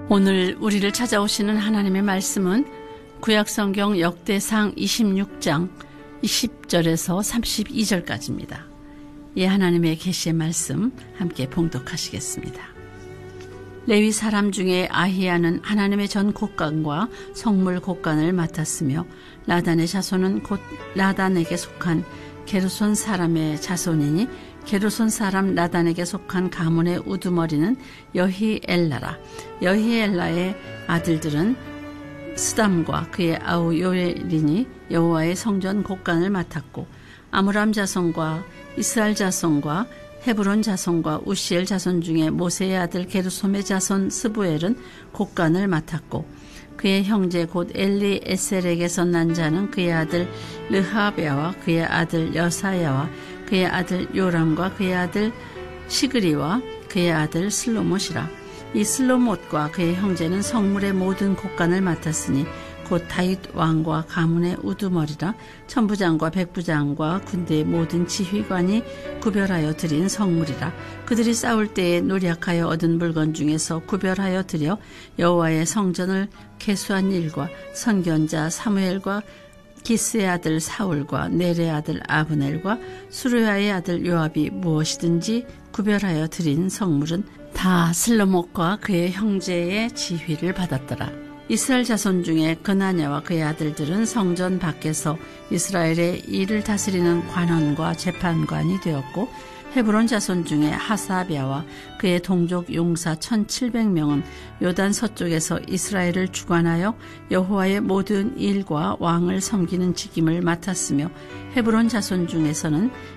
오늘 우리를 찾아오시는 하나님의 말씀은 구약성경 역대상 26장 20절에서 32절까지입니다. 이 하나님의 계시의 말씀 함께 봉독하시겠습니다. 레위 사람 중에 아히야는 하나님의 전 곡간과 성물 곡간을 맡았으며 라단의 자손은 곧 라단에게 속한 게르손 사람의 자손이니 게르손 사람 라단에게 속한 가문의 우두머리는 여히엘라라. 여히엘라의 아들들은 스담과 그의 아우 요엘이니 여호와의 성전 곡간을 맡았고, 아므람 자손과 이스라엘 자손과 헤브론 자손과 우시엘 자손 중에 모세의 아들 게르솜의 자손 스부엘은 곡간을 맡았고, 그의 형제 곧 엘리에셀에게서 난 자는 그의 아들 르하베아와 그의 아들 여사야와 그의 아들 요람과 그의 아들 시그리와 그의 아들 슬로못이라. 이 슬로못과 그의 형제는 성물의 모든 곡간을 맡았으니 곧 다윗 왕과 가문의 우두머리라. 천부장과 백부장과 군대의 모든 지휘관이 구별하여 드린 성물이라. 그들이 싸울 때에 노력하여 얻은 물건 중에서 구별하여 드려 여호와의 성전을 개수한 일과 선견자 사무엘과 기스의 아들 사울과 넬의 아들 아브넬과 수르야의 아들 요압이 무엇이든지 구별하여 드린 성물은 다 슬로못과 그의 형제의 지휘를 받았더라. 이스라엘 자손 중에 그나냐와 그의 아들들은 성전 밖에서 이스라엘의 일을 다스리는 관원과 재판관이 되었고, 헤브론 자손 중에 하사비아와 그의 동족 용사 1700명은 요단 서쪽에서 이스라엘을 주관하여 여호와의 모든 일과 왕을 섬기는 직임을 맡았으며, 헤브론 자손 중에서는